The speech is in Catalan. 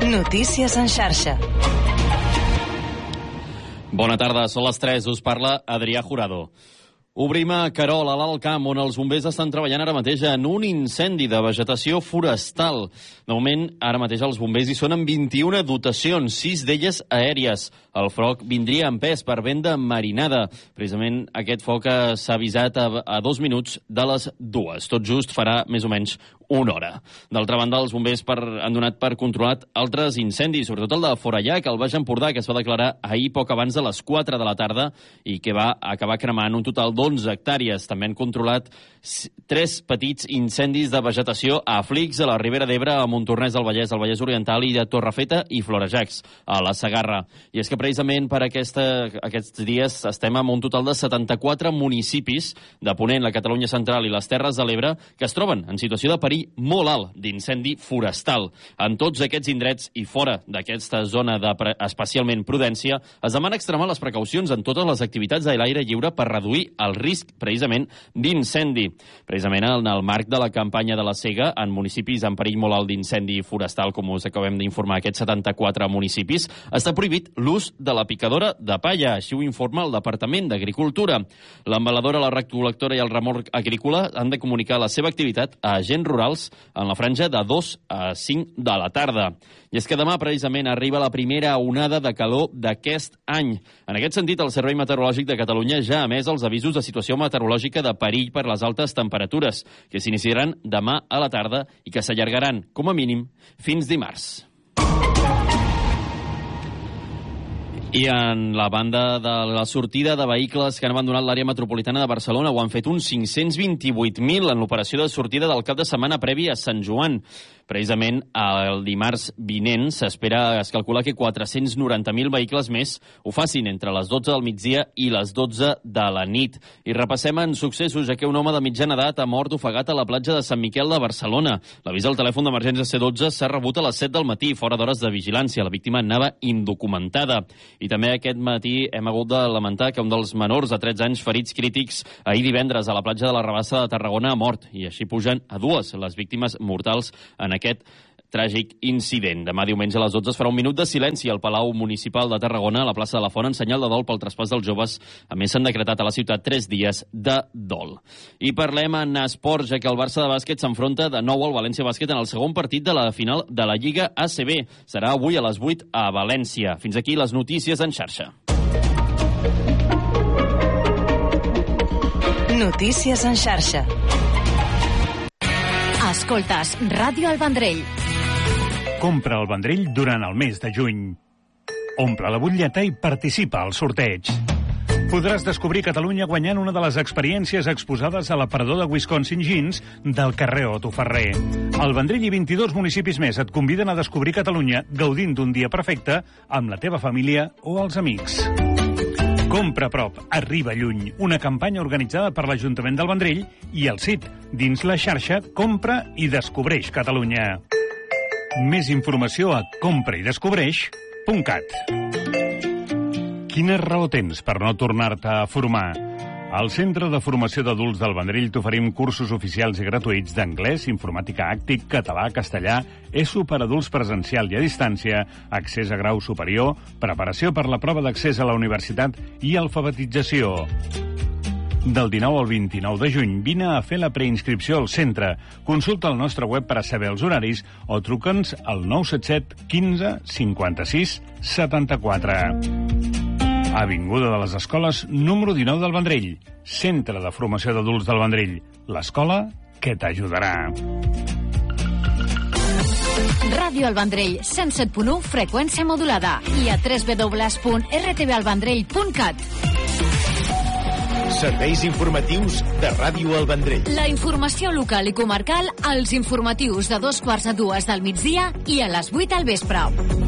Notícies en xarxa. Bona tarda, són les 3, us parla Adrià Jurado. Obrim a Querol, a l'Alt Camp, on els bombers estan treballant ara mateix en un incendi de vegetació forestal. De moment, ara mateix els bombers hi són amb 21 dotacions, 6 d'elles aèries. El foc vindria en pes per vent de marinada. Precisament aquest foc s'ha avisat a 2 minuts de les 2. Tot just farà més o menys una hora. D'altra banda, els bombers han donat per controlat altres incendis, sobretot el de Forallac, al Baix Empordà, que es va declarar ahir poc abans de les 4 de la tarda i que va acabar cremant un total d'11 hectàrees. També han controlat 3 petits incendis de vegetació a Flix, a la Ribera d'Ebre, a Montornès del Vallès, al Vallès Oriental i a Torrefeta i Florejacs, a la Segarra. I és que precisament per aquests dies estem amb un total de 74 municipis de Ponent, la Catalunya Central i les Terres de l'Ebre que es troben en situació de perill molt alt d'incendi forestal. En tots aquests indrets i fora d'aquesta zona especialment prudència, es demana extremar les precaucions en totes les activitats a l'aire lliure per reduir el risc, precisament, d'incendi. Precisament en el marc de la campanya de la Sega, en municipis en perill molt alt d'incendi forestal, com us acabem d'informar, aquests 74 municipis, està prohibit l'ús de la picadora de palla, així ho informa el Departament d'Agricultura. L'embaladora, la rectolectora i el remorc agrícola han de comunicar la seva activitat a agents rurals en la franja de 2 a 5 de la tarda. I és que demà, precisament, arriba la primera onada de calor d'aquest any. En aquest sentit, el Servei Meteorològic de Catalunya ja ha emès els avisos de situació meteorològica de perill per les altes temperatures, que s'iniciaran demà a la tarda i que s'allargaran, com a mínim, fins dimarts. I en la banda de la sortida de vehicles que han abandonat l'àrea metropolitana de Barcelona ho han fet uns 528.000 en l'operació de sortida del cap de setmana previ a Sant Joan. Precisament el dimarts vinent es calcula que 490.000 vehicles més ho facin entre les 12 del migdia i les 12 de la nit. I repassem en successos, ja que un home de mitjana edat ha mort ofegat a la platja de Sant Miquel de Barcelona. L'avís al telèfon d'emergència C12 s'ha rebut a les 7 del matí, fora d'hores de vigilància. La víctima anava indocumentada. I també aquest matí hem hagut de lamentar que un dels menors de 13 anys ferits crítics ahir divendres a la platja de la Rabassa de Tarragona ha mort, i així pugen a 2 les víctimes mortals en aquest tràgic incident. Demà diumenge a les 12 es farà un minut de silenci al Palau Municipal de Tarragona, a la plaça de la Font, en senyal de dol pel traspàs dels joves. A més, s'han decretat a la ciutat 3 dies de dol. I parlem en esports, ja que el Barça de bàsquet s'enfronta de nou al València Bàsquet en el segon partit de la final de la Lliga ACB. Serà avui a les 8 a València. Fins aquí les notícies en xarxa. Notícies en xarxa. Escoltes Ràdio El Vendrell. Compra el Vendrell durant el mes de juny. Omple la butlleta i participa al sorteig. Podràs descobrir Catalunya guanyant una de les experiències exposades a l'aparador de Wisconsin Jeans del carrer Otto Ferrer. El Vendrell i 22 municipis més et conviden a descobrir Catalunya gaudint d'un dia perfecte amb la teva família o els amics. Compra a prop, arriba lluny. Una campanya organitzada per l'Ajuntament del Vendrell i el CIT, dins la xarxa Compra i Descobreix Catalunya. Més informació a compraidescobreix.cat. Quina raó tens per no tornar-te a formar? Al Centre de Formació d'Adults del Vendrell t'oferim cursos oficials i gratuïts d'anglès, informàtica àctic, català, castellà, ESO per adults presencial i a distància, accés a grau superior, preparació per la prova d'accés a la universitat i alfabetització. Del 19 al 29 de juny vine a fer la preinscripció al centre. Consulta el nostre web per a saber els horaris o truca'ns al 977 15 56 74. Avinguda de les Escoles, número 19 del Vendrell. Centre de Formació d'Adults del Vendrell. L'escola que t'ajudarà. Ràdio El Vendrell, 107.1, freqüència modulada. I a www.rtvalvendrell.cat. Serveis informatius de Ràdio El Vendrell. La informació local i comarcal als informatius de 2:15 del migdia i a les 8 al vespre.